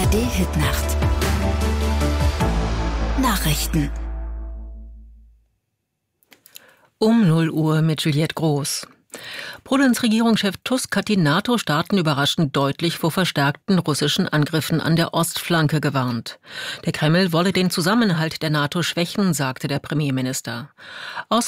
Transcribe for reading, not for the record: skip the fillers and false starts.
ARD-Hitnacht. Nachrichten. Um 0 Uhr mit Juliette Groß. Polens Regierungschef Tusk hat die NATO-Staaten überraschend deutlich vor verstärkten russischen Angriffen an der Ostflanke gewarnt. Der Kreml wolle den Zusammenhalt der NATO schwächen, sagte der Premierminister.